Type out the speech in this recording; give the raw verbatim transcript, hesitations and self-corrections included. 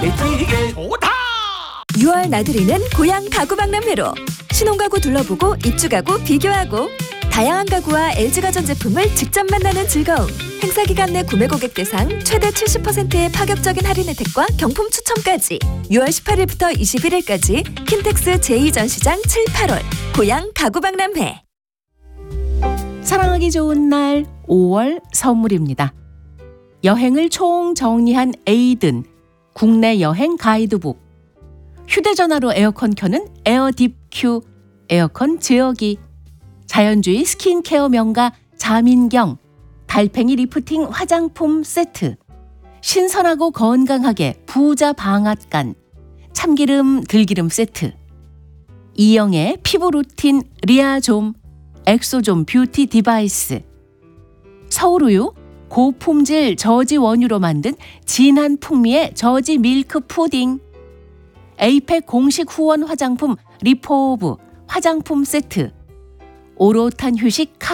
좋다. 유월 나들이는 고향 가구박람회로 신혼가구 둘러보고 입주가구 비교하고 다양한 가구와 엘지가전 제품을 직접 만나는 즐거움. 행사 기간 내 구매 고객 대상 최대 칠십 퍼센트의 파격적인 할인 혜택과 경품 추첨까지 유월 십팔일부터 이십일일까지 킨텍스 제이 전시장 칠, 팔월 고향 가구박람회. 사랑하기 좋은 날 오월 선물입니다. 여행을 총정리한 에이든 국내 여행 가이드북, 휴대전화로 에어컨 켜는 에어딥큐 에어컨 제어기, 자연주의 스킨케어 명가 자민경 달팽이 리프팅 화장품 세트, 신선하고 건강하게 부자 방앗간 참기름 들기름 세트, 이영애 피부 루틴 리아좀 엑소좀 뷰티 디바이스, 서울우유 고품질 저지 원유로 만든 진한 풍미의 저지 밀크 푸딩, 에이펙 공식 후원 화장품 리포브 화장품 세트, 오롯한 휴식